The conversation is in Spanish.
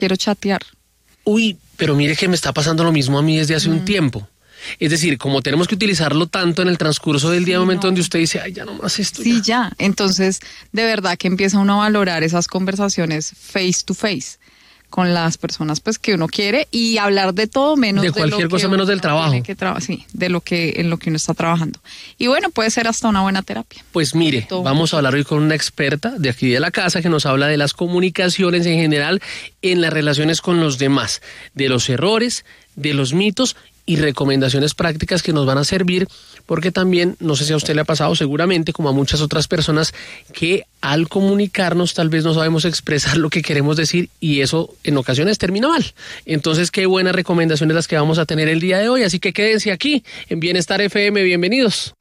quiero chatear. Uy, pero mire que me está pasando lo mismo a mí desde hace un tiempo. Es decir, como tenemos que utilizarlo tanto en el transcurso del día, momento donde usted dice, ay, ya no más esto. Sí, ya. Entonces, de verdad que empieza uno a valorar esas conversaciones face to face con las personas pues que uno quiere y hablar de todo menos de cualquier cosa menos del trabajo. Sí, de lo que en lo que uno está trabajando. Y bueno, puede ser hasta una buena terapia. Pues mire, vamos a hablar hoy con una experta de aquí de la casa que nos habla de las comunicaciones en general en las relaciones con los demás, de los errores, de los mitos y recomendaciones prácticas que nos van a servir, porque también, no sé si a usted le ha pasado seguramente, como a muchas otras personas, que al comunicarnos tal vez no sabemos expresar lo que queremos decir y eso en ocasiones termina mal. Entonces, qué buenas recomendaciones las que vamos a tener el día de hoy, así que quédense aquí en Bienestar FM, bienvenidos.